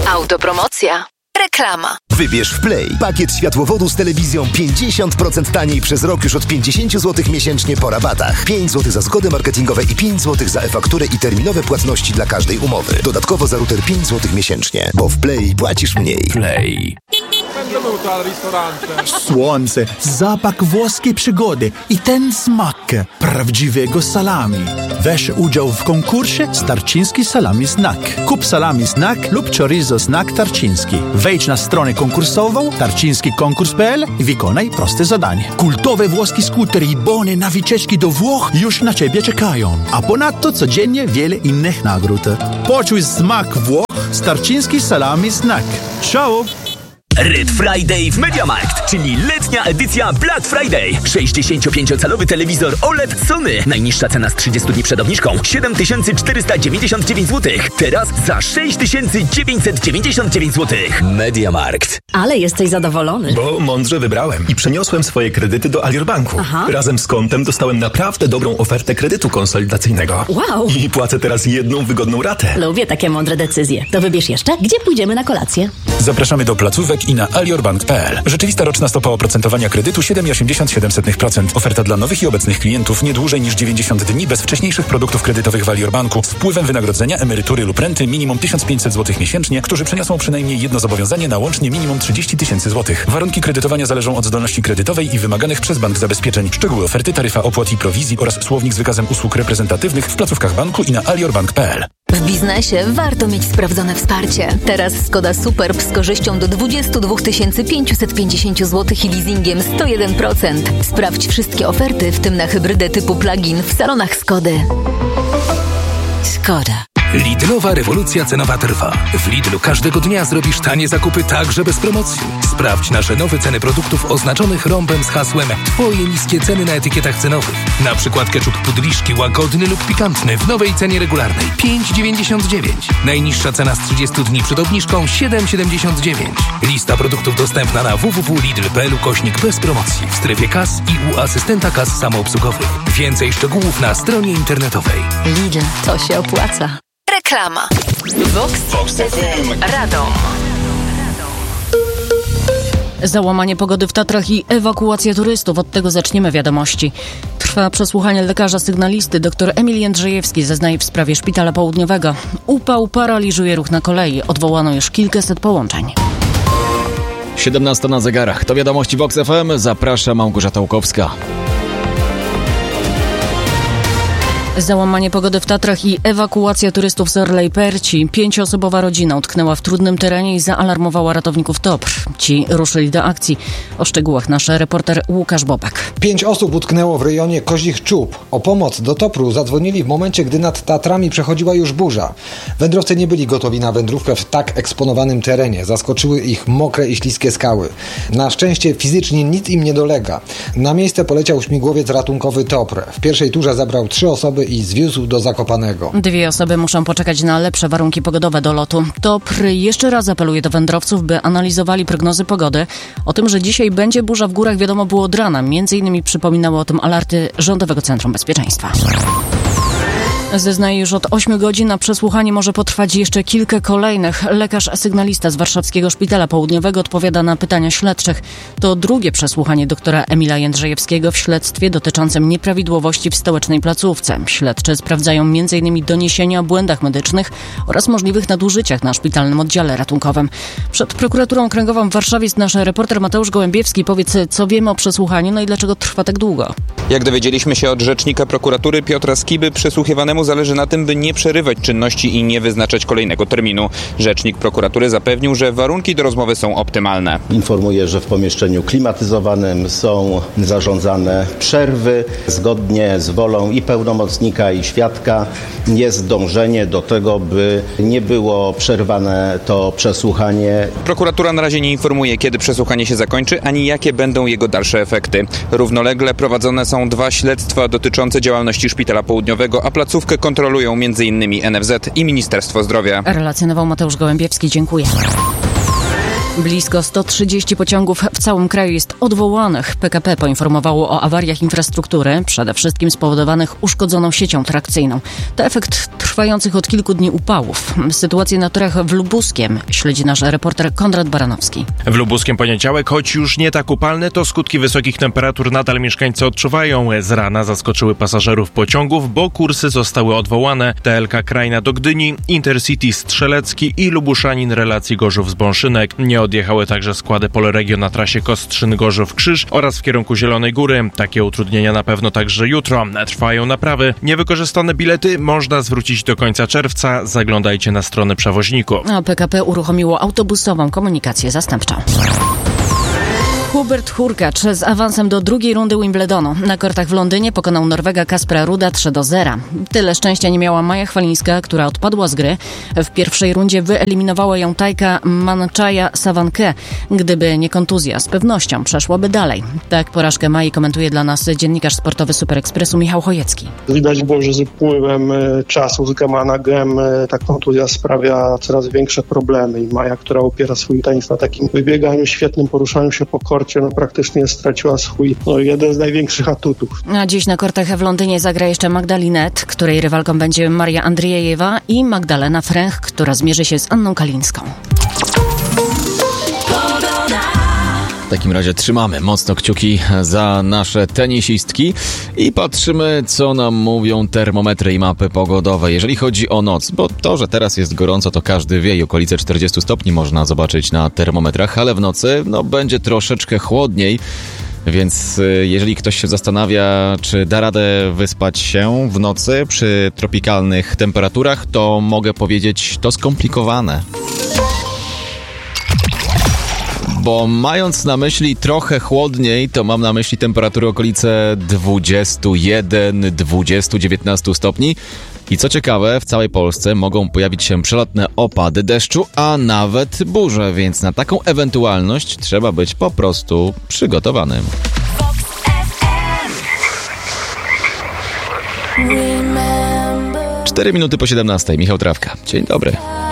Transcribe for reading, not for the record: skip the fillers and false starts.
Autopromocja. Reklama. Wybierz w Play pakiet światłowodu z telewizją 50% taniej przez rok już od 50 zł miesięcznie po rabatach. 5 zł za zgody marketingowe i 5 zł za e-fakturę i terminowe płatności dla każdej umowy. Dodatkowo za router 5 zł miesięcznie, bo w Play płacisz mniej. Play. Słońce, zapach włoskiej przygody i ten smak prawdziwego salami. Weź udział w konkursie Starczyński Salami Snack. Kup salami snack lub chorizo snack Tarczyński. Wejdź na stronę konkursową tarczyńskikonkurs.pl i wykonaj proste zadanie. Kultowe włoskie skutery i bony na wycieczki do Włoch już na Ciebie czekają. A ponadto codziennie wiele innych nagród. Poczuj smak Włoch z Tarczyński Salami Snack. Ciao! Red Friday w MediaMarkt, czyli letnia edycja Black Friday. 65-calowy telewizor OLED Sony. Najniższa cena z 30 dni przed obniżką 7499 zł. Teraz za 6999 zł. MediaMarkt. Ale jesteś zadowolony. Bo mądrze wybrałem i przeniosłem swoje kredyty do Alior Banku. Aha. Razem z kontem dostałem naprawdę dobrą ofertę kredytu konsolidacyjnego. Wow. I płacę teraz jedną wygodną ratę. Lubię takie mądre decyzje. To wybierz jeszcze, gdzie pójdziemy na kolację. Zapraszamy do placówek i na aliorbank.pl. Rzeczywista roczna stopa oprocentowania kredytu 7,87%. Oferta dla nowych i obecnych klientów nie dłużej niż 90 dni bez wcześniejszych produktów kredytowych w Alior Banku z wpływem wynagrodzenia, emerytury lub renty minimum 1500 zł miesięcznie, którzy przeniosą przynajmniej jedno zobowiązanie na łącznie minimum 30 000 zł. Warunki kredytowania zależą od zdolności kredytowej i wymaganych przez bank zabezpieczeń. Szczegóły oferty, taryfa opłat i prowizji oraz słownik z wykazem usług reprezentatywnych w placówkach banku i na aliorbank.pl. W biznesie warto mieć sprawdzone wsparcie. Teraz Skoda Superb z korzyścią do 22 550 zł i leasingiem 101%. Sprawdź wszystkie oferty, w tym na hybrydę typu plug-in w salonach Skody. Skoda. Lidlowa rewolucja cenowa trwa. W Lidlu każdego dnia zrobisz tanie zakupy także bez promocji. Sprawdź nasze nowe ceny produktów oznaczonych rąbem z hasłem Twoje niskie ceny na etykietach cenowych. Na przykład ketchup pudliszki łagodny lub pikantny w nowej cenie regularnej 5,99. Najniższa cena z 30 dni przed obniżką 7,79. Lista produktów dostępna na www.lidl.pl/. bez promocji w strefie kas i u asystenta kas samoobsługowych. Więcej szczegółów na stronie internetowej. Lidl, to się opłaca. Reklama. Vox FM. Radom. Załamanie pogody w Tatrach i ewakuacja turystów. Od tego zaczniemy wiadomości. Trwa przesłuchanie lekarza sygnalisty. Dr Emil Jędrzejewski zeznaje w sprawie Szpitala Południowego. Upał paraliżuje ruch na kolei. Odwołano już kilkaset połączeń. 17 na zegarach. To wiadomości Vox FM. Zaprasza Małgorzata Łukowska. Załamanie pogody w Tatrach i ewakuacja turystów z Orlej Perci. 5-osobowa rodzina utknęła w trudnym terenie i zaalarmowała ratowników TOPR. Ci ruszyli do akcji. O szczegółach nasz reporter Łukasz Bobak. 5 osób utknęło w rejonie Kozich Czub. O pomoc do TOPR-u zadzwonili w momencie, gdy nad Tatrami przechodziła już burza. Wędrowcy nie byli gotowi na wędrówkę w tak eksponowanym terenie. Zaskoczyły ich mokre i śliskie skały. Na szczęście fizycznie nic im nie dolega. Na miejsce poleciał śmigłowiec ratunkowy TOPR. W pierwszej turze zabrał 3 osoby i zwiózł do Zakopanego. 2 osoby muszą poczekać na lepsze warunki pogodowe do lotu. TOPR jeszcze raz apeluje do wędrowców, by analizowali prognozy pogody. O tym, że dzisiaj będzie burza w górach, wiadomo było od rana. Między innymi przypominały o tym alerty Rządowego Centrum Bezpieczeństwa. Zeznaje już od 8 godzin, a przesłuchanie może potrwać jeszcze kilka kolejnych. Lekarz sygnalista z Warszawskiego Szpitala Południowego odpowiada na pytania śledczych. To drugie przesłuchanie doktora Emila Jędrzejewskiego w śledztwie dotyczącym nieprawidłowości w stołecznej placówce. Śledczy sprawdzają m.in. doniesienia o błędach medycznych oraz możliwych nadużyciach na szpitalnym oddziale ratunkowym. Przed prokuraturą okręgową w Warszawie jest nasz reporter Mateusz Gołębiewski. Powiedz, co wiemy o przesłuchaniu, no i dlaczego trwa tak długo? Jak dowiedzieliśmy się od rzecznika prokuratury Piotra Skiby, przesłuchiwanemu zależy na tym, by nie przerywać czynności i nie wyznaczać kolejnego terminu. Rzecznik prokuratury zapewnił, że warunki do rozmowy są optymalne. Informuję, że w pomieszczeniu klimatyzowanym są zarządzane przerwy. Zgodnie z wolą i pełnomocnika, i świadka jest dążenie do tego, by nie było przerwane to przesłuchanie. Prokuratura na razie nie informuje, kiedy przesłuchanie się zakończy, ani jakie będą jego dalsze efekty. Równolegle prowadzone są 2 śledztwa dotyczące działalności Szpitala Południowego, a placówkę kontrolują m.in. NFZ i Ministerstwo Zdrowia. Relacjonował Mateusz Gołębiewski. Dziękuję. Blisko 130 pociągów w całym kraju jest odwołanych. PKP poinformowało o awariach infrastruktury, przede wszystkim spowodowanych uszkodzoną siecią trakcyjną. To efekt trwających od kilku dni upałów. Sytuację na torach w Lubuskiem śledzi nasz reporter Konrad Baranowski. W Lubuskiem poniedziałek, choć już nie tak upalny, to skutki wysokich temperatur nadal mieszkańcy odczuwają. Z rana zaskoczyły pasażerów pociągów, bo kursy zostały odwołane. TLK Krajna do Gdyni, Intercity Strzelecki i Lubuszanin relacji Gorzów-Zbąszynek. Nie odjechały także składy Polregio na trasie Kostrzyn-Gorzów-Krzyż oraz w kierunku Zielonej Góry. Takie utrudnienia na pewno także jutro. Trwają naprawy. Niewykorzystane bilety można zwrócić do końca czerwca. Zaglądajcie na stronę przewoźników. A PKP uruchomiło autobusową komunikację zastępczą. Hubert Hurkacz z awansem do drugiej rundy Wimbledonu. Na kortach w Londynie pokonał Norwega Kaspera Ruda 3-0. Tyle szczęścia nie miała Maja Chwalińska, która odpadła z gry. W pierwszej rundzie wyeliminowała ją Tajka Manchaja Savankę. Gdyby nie kontuzja, z pewnością przeszłaby dalej. Tak porażkę Mai komentuje dla nas dziennikarz sportowy Super Expressu Michał Chojecki. Widać było, że z upływem czasu, z gema na gem, ta kontuzja sprawia coraz większe problemy. I Maja, która opiera swój tenis na takim wybieganiu, świetnym poruszaniu się po korcie, praktycznie straciła swój jeden z największych atutów. A dziś na kortach w Londynie zagra jeszcze Magdalinet, której rywalką będzie Maria Andriejewa, i Magdalena Fręch, która zmierzy się z Anną Kalińską. W takim razie trzymamy mocno kciuki za nasze tenisistki i patrzymy, co nam mówią termometry i mapy pogodowe. Jeżeli chodzi o noc, bo to, że teraz jest gorąco, to każdy wie i okolice 40 stopni można zobaczyć na termometrach, ale w nocy będzie troszeczkę chłodniej. Więc jeżeli ktoś się zastanawia, czy da radę wyspać się w nocy przy tropikalnych temperaturach, to mogę powiedzieć, to skomplikowane. Bo mając na myśli trochę chłodniej, to mam na myśli temperatury okolice 21, 20, 19 stopni. I co ciekawe, w całej Polsce mogą pojawić się przelotne opady deszczu, a nawet burze, więc na taką ewentualność trzeba być po prostu przygotowanym. 4 minuty po 17. Michał Trawka. Dzień dobry.